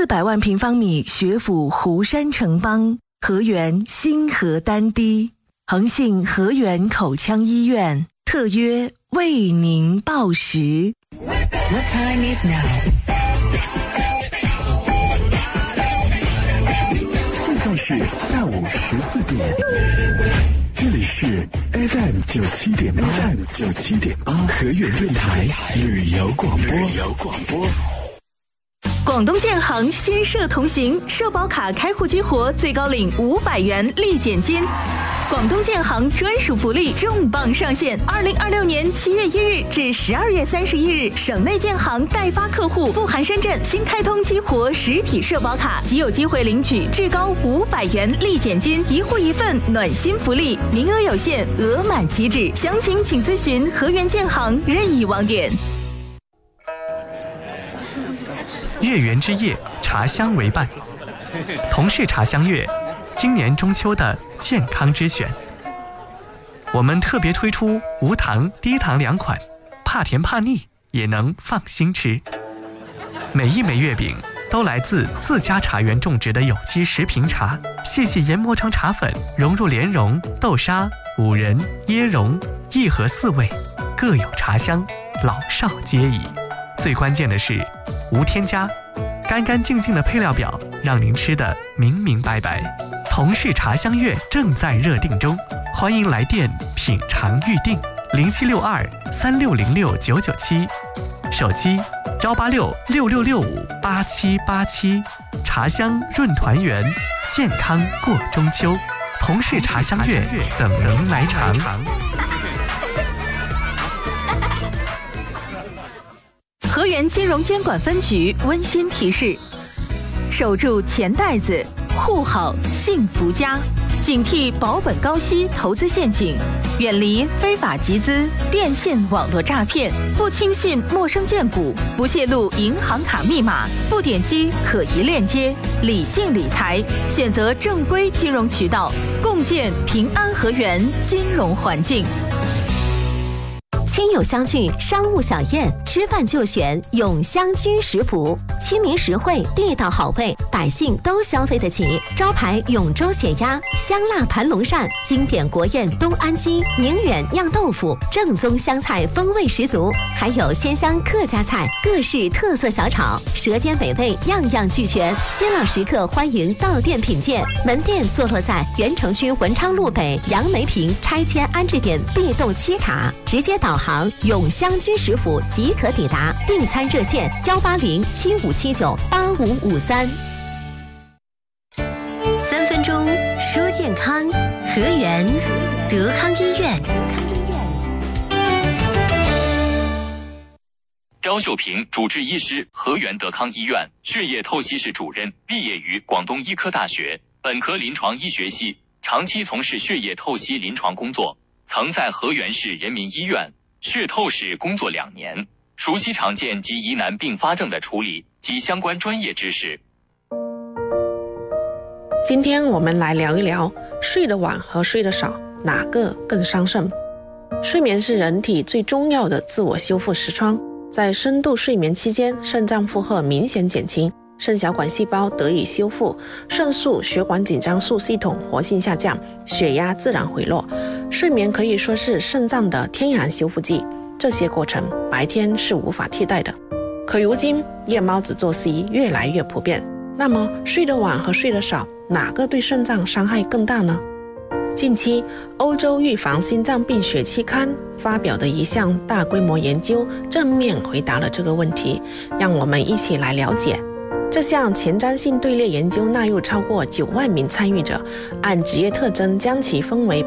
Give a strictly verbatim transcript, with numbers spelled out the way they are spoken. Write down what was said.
四百万平方米学府湖山城邦，河源新河丹堤，恒信河源口腔医院特约为您报时。 What time is now? 现在是下午十四点，这里是 F M 九七点八 ，F M 九七点八河源电台旅游广播。旅游广播。 广东建行新社同行，社保卡开户激活，最高领五百元立减金。广东建行专属福利重磅上线！二零二六年七月一日至十二月三十一日，省内建行代发客户不含深圳新开通激活实体社保卡，即有机会领取至高五百元立减金，一户一份暖心福利，名额有限，额满即止。详情请咨询河源建行任意网点。 月圆之夜，茶香为伴。同是茶香月，今年中秋的健康之选，我们特别推出无糖低糖两款，怕甜怕腻也能放心吃。每一枚月饼都来自自家茶园种植的有机食品茶，细细研磨成茶粉，融入莲蓉、豆沙、五仁、椰蓉，一盒四味，各有茶香，老少皆宜。最关键的是无添加，干干净净的配料表，让您吃得明明白白。同是茶香月正在热定中，欢迎来电品尝预定零七六二三六零六九九七，手机幺八六六六六五八七八七。茶香润团圆，健康过中秋。同是茶香月，等您来尝。 河源金融监管分局温馨提示：守住钱袋子，护好幸福家，警惕保本高息投资陷阱，远离非法集资、电信网络诈骗，不轻信陌生荐股，不泄露银行卡密码，不点击可疑链接，理性理财，选择正规金融渠道，共建平安河源金融环境。 亲友相聚，商务小宴，吃饭就选永香居食府，亲民实惠，地道好味，百姓都消费得起。招牌永州血鸭、香辣盘龙鳝，经典国宴东安鸡、宁远酿豆腐，正宗湘菜风味十足，还有鲜香客家菜，各式特色小炒，舌尖美味，样样俱全。新老食客欢迎到店品鉴，门店坐落在原城区文昌路北杨梅坪拆迁安置点 B 栋七塔，直接导航永香居食府即可抵达，订餐热线幺八零七五七九八五五三。三分钟说健康，河源德康医院。 刁秀平，主治医师，河源德康医院血液透析室主任，毕业于广东医科大学，本科临床医学系，长期从事血液透析临床工作，曾在河源市人民医院血透室工作两年，熟悉常见及疑难并发症的处理及相关专业知识。 今天我们来聊一聊睡得晚和睡得少哪个更伤肾。睡眠是人体最重要的自我修复视窗，在深度睡眠期间，肾脏负荷明显减轻，肾小管细胞得以修复，肾素、血管紧张素系统活性下降，血压自然回落。睡眠可以说是肾脏的天然修复剂，这些过程白天是无法替代的。可如今夜猫子作息越来越普遍，那么睡得晚和睡得少哪个对肾脏伤害更大呢？近期欧洲预防心脏病学期刊发表的一项大规模研究正面回答了这个问题，让我们一起来了解。这项前瞻性队列研究纳入超过九万名参与者，按职业特征将其分为